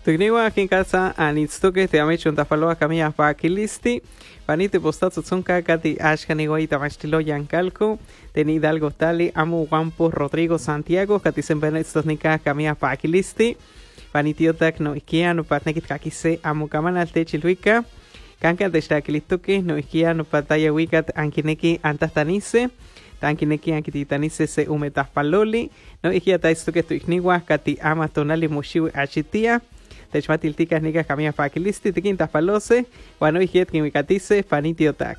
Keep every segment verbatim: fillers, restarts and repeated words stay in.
Tugniwa aquí en casa anitstuke te ame chuntafaloa kamia pakilisti. Panite postatsu tsunka kati ashkaniwa itamastilo yankalko. Teni Hidalgo tali amu Guampo Rodrigo Santiago kati sembenetsnika kamia pakilisti. Panitiotak no ikia no patnekit kakise amu kamanal techilwika. Kanka deshtakilituke no ikia no pataya wikat ankineki antastanise. Tankineki ankititanise se umetaspaloli. No ikia taistuke tuikniwa kati ama tonali mushiwi achitia. Techmatilticas nicas camia pakilisti tiquintas palose, guano hiet quimicatice, panitiotac.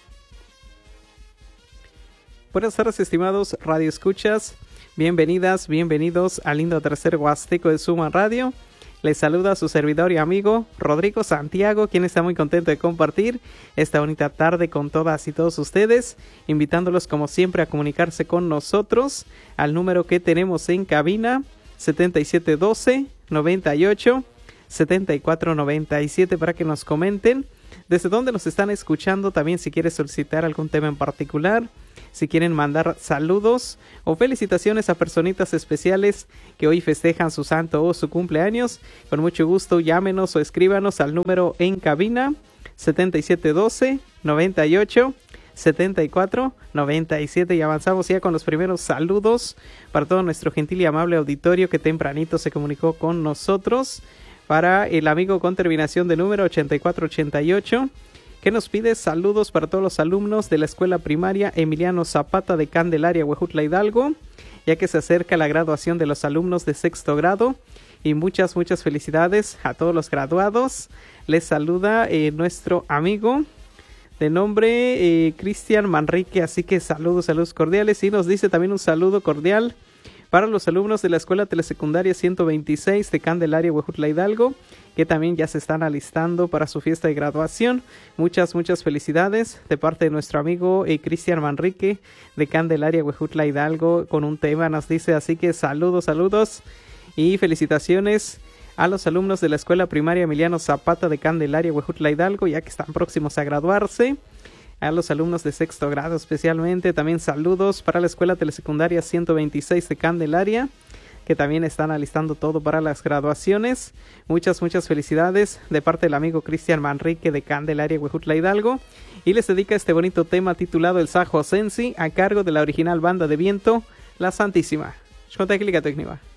Buenas tardes, estimados radio escuchas. Bienvenidas, bienvenidos al lindo tercer huasteco de Suma Radio. Les saluda su servidor y amigo Rodrigo Santiago, quien está muy contento de compartir esta bonita tarde con todas y todos ustedes, invitándolos como siempre a comunicarse con nosotros al número que tenemos en cabina setenta y siete doce, noventa y ocho, setenta y cuatro noventa y siete para que nos comenten desde dónde nos están escuchando, también si quieren solicitar algún tema en particular, si quieren mandar saludos o felicitaciones a personitas especiales que hoy festejan su santo o su cumpleaños, con mucho gusto llámenos o escríbanos al número en cabina setenta y siete doce, noventa y ocho, setenta y cuatro noventa y siete y avanzamos ya con los primeros saludos para todo nuestro gentil y amable auditorio que tempranito se comunicó con nosotros. Para el amigo con terminación de número ochenta y cuatro ochenta y ocho, que nos pide saludos para todos los alumnos de la escuela primaria Emiliano Zapata de Candelaria, Huejutla, Hidalgo, ya que se acerca la graduación de los alumnos de sexto grado. Y muchas, muchas felicidades a todos los graduados. Les saluda eh, nuestro amigo de nombre eh, Cristian Manrique, así que saludos, saludos cordiales. Y nos dice también un saludo cordial para los alumnos de la Escuela Telesecundaria ciento veintiséis de Candelaria, Huejutla, Hidalgo, que también ya se están alistando para su fiesta de graduación. Muchas, muchas felicidades de parte de nuestro amigo eh, Cristian Manrique de Candelaria, Huejutla, Hidalgo, con un tema nos dice, así que saludos, saludos y felicitaciones a los alumnos de la Escuela Primaria Emiliano Zapata de Candelaria, Huejutla, Hidalgo, ya que están próximos a graduarse. A los alumnos de sexto grado especialmente, también saludos para la Escuela Telesecundaria ciento veintiséis de Candelaria, que también están alistando todo para las graduaciones. Muchas, muchas felicidades de parte del amigo Cristian Manrique de Candelaria, Huejutla, Hidalgo. Y les dedica este bonito tema titulado El Sajo Sensi, a cargo de la original banda de viento, La Santísima. Shkonta Klika Tekniwa.